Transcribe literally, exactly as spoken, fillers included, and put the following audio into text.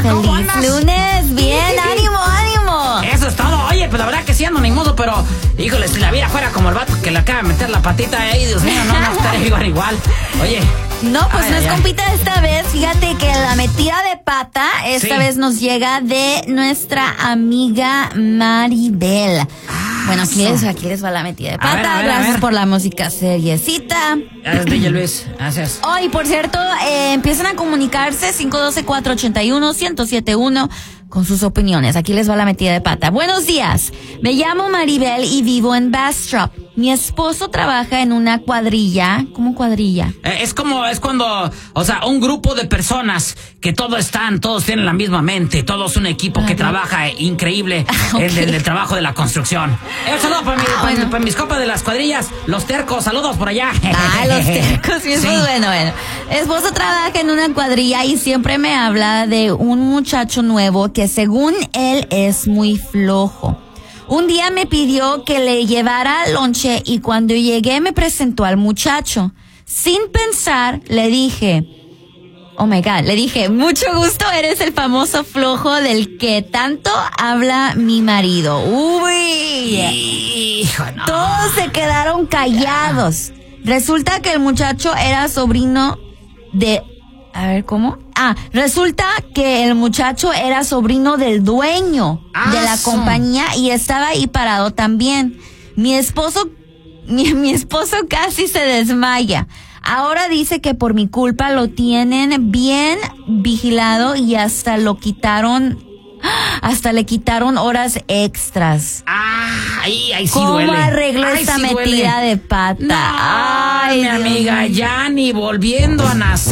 ¿cómo ¡Feliz andas? lunes! ¡Bien! ¡Ánimo, ánimo! Eso es todo. Oye, pues la verdad que sí ando ni modo, pero híjole, si la vida fuera como el vato que le acaba de meter la patita ahí, Dios mío, no, no estaría igual, igual. Oye. No, pues ay, no ay, es ay. compita esta vez. Fíjate que la metida de pata esta Sí. vez nos llega de nuestra amiga Maribel. Bueno, aquí les, aquí les va la metida de A pata. ver, a ver, a Gracias ver. por la música seriecita. Es D J Luis, gracias. Hoy, por cierto, eh, empiezan a comunicarse cinco uno dos, cuatro ocho uno, uno cero siete uno con sus opiniones. Aquí les va la metida de pata. Buenos días. Me llamo Maribel y vivo en Bastrop. Mi esposo trabaja en una cuadrilla. ¿Cómo cuadrilla? Eh, es como, es cuando, o sea, un grupo de personas que todos están, todos tienen la misma mente, todos un equipo que Ajá. trabaja increíble Ok. en el, el trabajo de la construcción. Eh, un saludo para, mi, Ah, para, bueno. para mis copas de las cuadrillas, los tercos, saludos por allá. Ah, los tercos mismos. Sí. Bueno, bueno. Mi esposo trabaja en una cuadrilla y siempre me habla de un muchacho nuevo que según él es muy flojo. Un día me pidió que le llevara lonche y cuando llegué me presentó al muchacho. Sin pensar, le dije, oh my God, le dije, mucho gusto, eres el famoso flojo del que tanto habla mi marido. Uy. Hijo, no. Todos se quedaron callados. Resulta que el muchacho era sobrino de... A ver, ¿cómo? Ah, resulta que el muchacho era sobrino del dueño Ah, de la su- compañía y estaba ahí parado también. Mi esposo, mi, mi esposo casi se desmaya. Ahora dice que por mi culpa lo tienen bien vigilado y hasta lo quitaron, hasta le quitaron horas extras. Ah, ahí, ahí sí ¿Cómo duele. arregló Ay, esta sí metida duele. de pata? No, Ay, mi Dios amiga, mío. ya ni volviendo a nacer.